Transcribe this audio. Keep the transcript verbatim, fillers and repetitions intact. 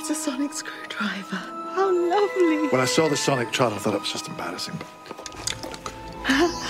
It's a sonic screwdriver. How lovely. When I saw the sonic child, I thought it was just embarrassing. But...